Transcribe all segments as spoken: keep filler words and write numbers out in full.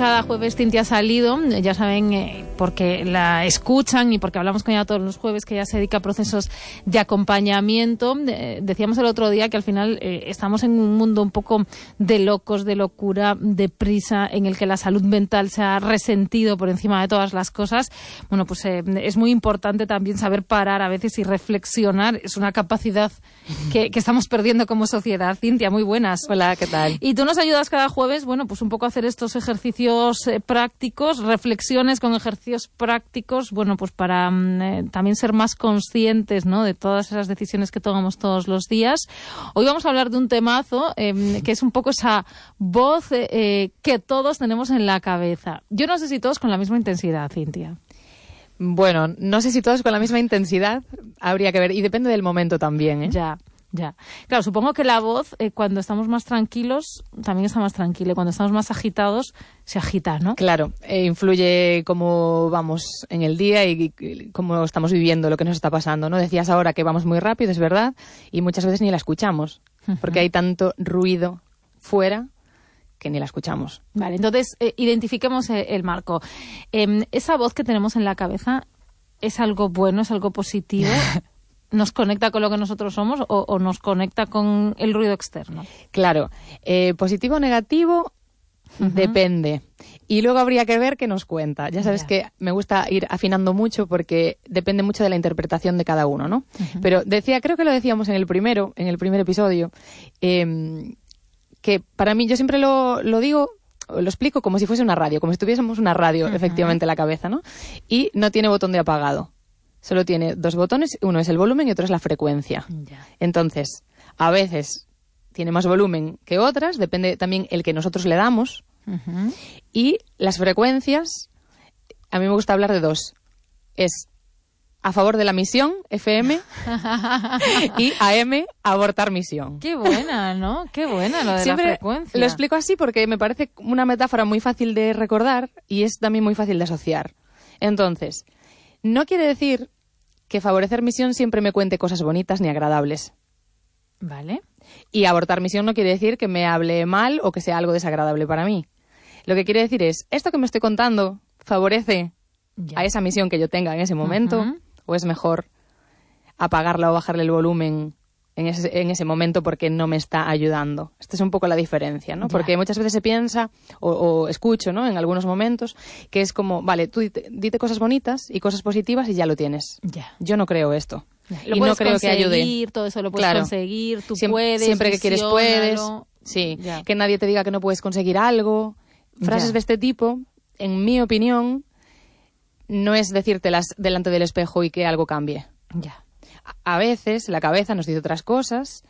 cada jueves Cintia ha salido, ya saben, eh, porque la escuchan y porque hablamos con ella todos los jueves, que ella se dedica a procesos de acompañamiento. Eh, decíamos el otro día que al final eh, estamos en un mundo un poco de locos, de locura, de prisa, en el que la salud mental se ha resentido por encima de todas las cosas. Bueno, pues eh, es muy importante también saber parar a veces y reflexionar. Es una capacidad que, que estamos perdiendo como sociedad. Cintia, muy buenas. Hola, ¿qué tal? Y tú nos ayudas cada jueves, bueno, pues un poco a hacer estos ejercicios eh, prácticos, reflexiones con ejercicios prácticos, bueno, pues para eh, también ser más conscientes, ¿no?, de todas esas decisiones que tomamos todos los días. Hoy vamos a hablar de un temazo eh, que es un poco esa voz eh, que todos tenemos en la cabeza. Yo no sé si todos con la misma intensidad, Cintia. Bueno, no sé si todos con la misma intensidad, habría que ver, y depende del momento también, ¿eh? Ya. Ya. Claro, supongo que la voz, eh, cuando estamos más tranquilos, también está más tranquila. Y cuando estamos más agitados, se agita, ¿no? Claro, eh, influye cómo vamos en el día y, y cómo estamos viviendo lo que nos está pasando, ¿no? Decías ahora que vamos muy rápido, es verdad, y muchas veces ni la escuchamos, uh-huh. porque hay tanto ruido fuera que ni la escuchamos. Vale, entonces, eh, identifiquemos eh, el marco. Eh, esa voz que tenemos en la cabeza, ¿es algo bueno, es algo positivo? ¿Nos conecta con lo que nosotros somos o, o nos conecta con el ruido externo? Claro, eh, positivo o negativo, uh-huh. depende. Y luego habría que ver qué nos cuenta. Ya sabes yeah. que me gusta ir afinando mucho porque depende mucho de la interpretación de cada uno, ¿no? Uh-huh. Pero decía, creo que lo decíamos en el primero, en el primer episodio, eh, que para mí, yo siempre lo, lo digo, lo explico como si fuese una radio, como si tuviésemos una radio, uh-huh. efectivamente, en la cabeza, ¿no? Y no tiene botón de apagado. Solo tiene dos botones, uno es el volumen y otro es la frecuencia. Yeah. Entonces, a veces tiene más volumen que otras, depende también el que nosotros le damos. Uh-huh. Y las frecuencias, a mí me gusta hablar de dos. Es a favor de la misión, F M, y A M, abortar misión. Qué buena, ¿no? Qué buena lo de Siempre la frecuencia. Lo explico así porque me parece una metáfora muy fácil de recordar y es también muy fácil de asociar. Entonces, no quiere decir que favorecer misión siempre me cuente cosas bonitas ni agradables. Vale. Y abortar misión no quiere decir que me hable mal o que sea algo desagradable para mí. Lo que quiere decir es, ¿esto que me estoy contando favorece ya. a esa misión que yo tenga en ese momento? Uh-huh. ¿O es mejor apagarla o bajarle el volumen en ese, en ese momento porque no me está ayudando? Esta es un poco la diferencia, ¿no? Ya. Porque muchas veces se piensa, o, o escucho, ¿no?, en algunos momentos, que es como, vale, tú dite, dite cosas bonitas y cosas positivas y ya lo tienes. Ya. Yo no creo esto. Lo y no creo que ayude. Todo eso lo puedes claro. conseguir, tú Siem- puedes, siempre que quieres puedes. Sí, ya. que nadie te diga que no puedes conseguir algo. Frases ya. de este tipo, en mi opinión, no es decírtelas delante del espejo y que algo cambie. Ya. A veces la cabeza nos dice otras cosas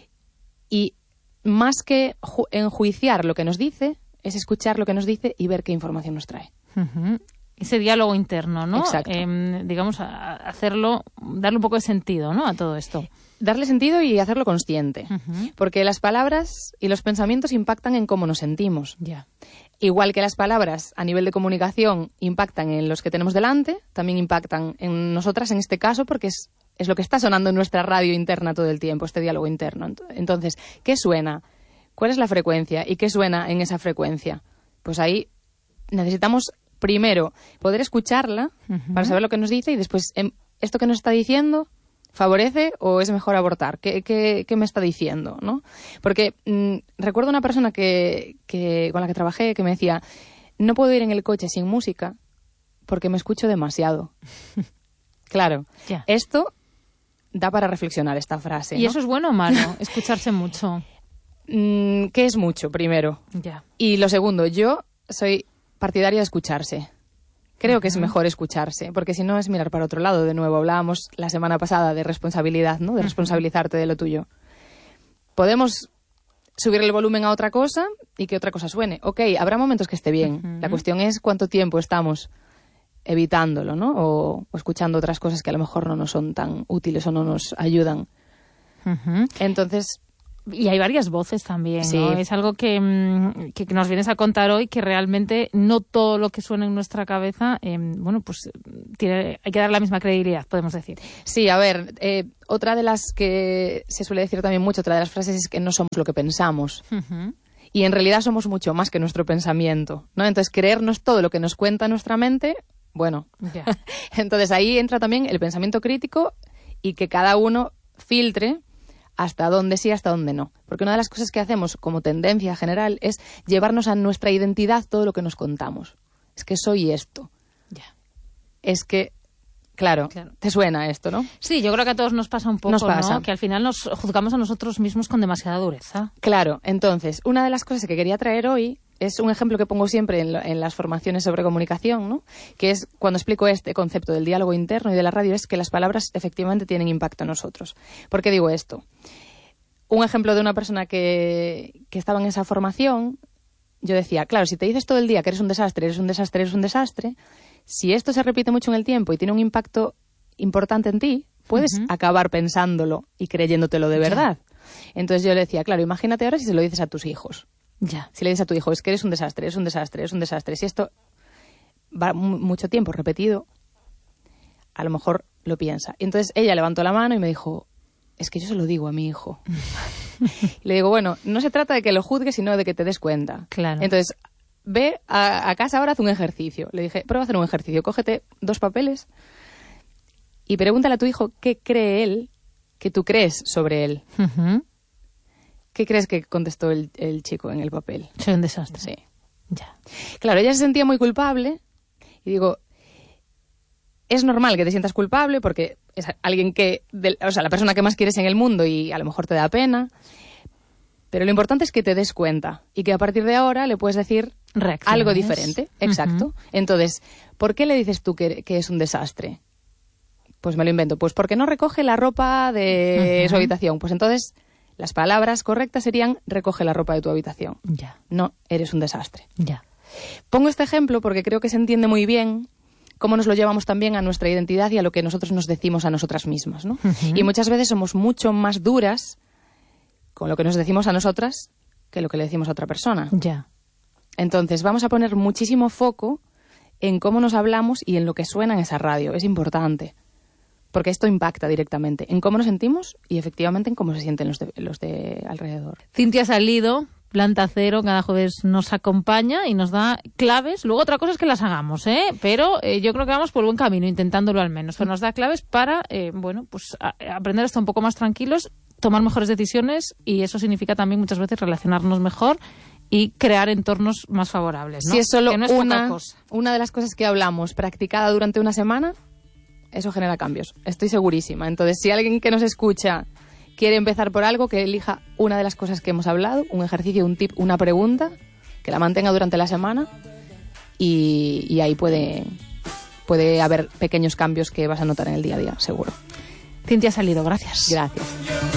y más que ju- enjuiciar lo que nos dice, es escuchar lo que nos dice y ver qué información nos trae. Uh-huh. Ese diálogo interno, ¿no? Exacto. Eh, digamos, a hacerlo, darle un poco de sentido, ¿no?, a todo esto. Darle sentido y hacerlo consciente. Uh-huh. Porque las palabras y los pensamientos impactan en cómo nos sentimos. Ya. Igual que las palabras a nivel de comunicación impactan en los que tenemos delante, también impactan en nosotras en este caso porque es, es lo que está sonando en nuestra radio interna todo el tiempo, este diálogo interno. Entonces, ¿qué suena? ¿Cuál es la frecuencia? ¿Y qué suena en esa frecuencia? Pues ahí necesitamos primero poder escucharla uh-huh. para saber lo que nos dice y después, ¿esto que nos está diciendo favorece o es mejor abortar? ¿Qué, qué, qué me está diciendo, ¿no? Porque mmm, recuerdo una persona que, que con la que trabajé que me decía, no puedo ir en el coche sin música porque me escucho demasiado. Claro, yeah. esto da para reflexionar esta frase. ¿Y ¿no? eso es bueno o malo? Escucharse mucho. Mm, ¿Qué es mucho, primero? Yeah. Y lo segundo, yo soy partidaria de escucharse. Creo uh-huh. que es mejor escucharse, porque si no es mirar para otro lado. De nuevo, hablábamos la semana pasada de responsabilidad, ¿no? De uh-huh. responsabilizarte de lo tuyo. Podemos subir el volumen a otra cosa y que otra cosa suene. Ok, habrá momentos que esté bien. Uh-huh. La cuestión es cuánto tiempo estamos evitándolo, ¿no? O, o escuchando otras cosas que a lo mejor no nos son tan útiles o no nos ayudan. Uh-huh. Entonces... Y hay varias voces también, sí. ¿no? Es algo que, que nos vienes a contar hoy, que realmente no todo lo que suena en nuestra cabeza, eh, bueno, pues tiene, hay que dar la misma credibilidad, podemos decir. Sí, a ver, eh, otra de las que se suele decir también mucho, otra de las frases es que no somos lo que pensamos. Uh-huh. Y en realidad somos mucho más que nuestro pensamiento, ¿no? Entonces, creernos todo lo que nos cuenta nuestra mente, bueno. Ya. Entonces, ahí entra también el pensamiento crítico y que cada uno filtre hasta dónde sí, hasta dónde no. Porque una de las cosas que hacemos como tendencia general es llevarnos a nuestra identidad todo lo que nos contamos. Es que soy esto. Ya. Es que... Claro, claro, te suena esto, ¿no? Sí, yo creo que a todos nos pasa un poco, nos pasa. ¿no? Que al final nos juzgamos a nosotros mismos con demasiada dureza. Claro, entonces, una de las cosas que quería traer hoy es un ejemplo que pongo siempre en, lo, en las formaciones sobre comunicación, ¿no? Que es cuando explico este concepto del diálogo interno y de la radio, es que las palabras efectivamente tienen impacto en nosotros. ¿Por qué digo esto? Un ejemplo de una persona que, que estaba en esa formación, yo decía, claro, si te dices todo el día que eres un desastre, eres un desastre, eres un desastre... Si esto se repite mucho en el tiempo y tiene un impacto importante en ti, puedes uh-huh. acabar pensándolo y creyéndotelo de verdad. Ya. Entonces yo le decía, claro, imagínate ahora si se lo dices a tus hijos. Ya. Si le dices a tu hijo, es que eres un desastre, eres un desastre, eres un desastre. Si esto va m- mucho tiempo repetido, a lo mejor lo piensa. Y entonces ella levantó la mano y me dijo, es que yo se lo digo a mi hijo. Y le digo, bueno, no se trata de que lo juzgues, sino de que te des cuenta. Claro. Entonces... Ve a, a casa ahora, haz un ejercicio. Le dije, prueba a hacer un ejercicio. Cógete dos papeles y pregúntale a tu hijo qué cree él que tú crees sobre él. Uh-huh. ¿Qué crees que contestó el, el chico en el papel? Soy un desastre. Sí. Ya. Claro, ella se sentía muy culpable y digo, es normal que te sientas culpable porque es alguien que, de, o sea, la persona que más quieres en el mundo y a lo mejor te da pena. Pero lo importante es que te des cuenta y que a partir de ahora le puedes decir algo diferente. Exacto. Uh-huh. Entonces, ¿por qué le dices tú que, que es un desastre? Pues me lo invento. Pues porque no recoge la ropa de uh-huh. su habitación. Pues entonces las palabras correctas serían recoge la ropa de tu habitación. Ya. No, eres un desastre. Ya. Pongo este ejemplo porque creo que se entiende muy bien cómo nos lo llevamos también a nuestra identidad y a lo que nosotros nos decimos a nosotras mismas, ¿no? Uh-huh. Y muchas veces somos mucho más duras con lo que nos decimos a nosotras que lo que le decimos a otra persona. Ya. Entonces, vamos a poner muchísimo foco en cómo nos hablamos y en lo que suena en esa radio. Es importante, porque esto impacta directamente en cómo nos sentimos y efectivamente en cómo se sienten los de, los de alrededor. Cintia Salido, Planta Cero, cada jueves nos acompaña y nos da claves. Luego otra cosa es que las hagamos, ¿eh? Pero eh, yo creo que vamos por buen camino, intentándolo al menos. Pero nos da claves para, eh, bueno, pues a, a aprender a estar un poco más tranquilos, tomar mejores decisiones y eso significa también muchas veces relacionarnos mejor y crear entornos más favorables, ¿no? Si es solo no es una, cosa. una de las cosas que hablamos practicada durante una semana, eso genera cambios. Estoy segurísima. Entonces, si alguien que nos escucha quiere empezar por algo, que elija una de las cosas que hemos hablado, un ejercicio, un tip, una pregunta, que la mantenga durante la semana y, y ahí puede, puede haber pequeños cambios que vas a notar en el día a día, seguro. Cintia Salido, gracias. Gracias.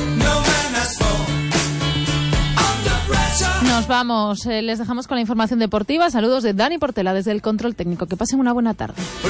Nos vamos, eh, les dejamos con la información deportiva. Saludos de Dani Portela desde el control técnico. Que pasen una buena tarde.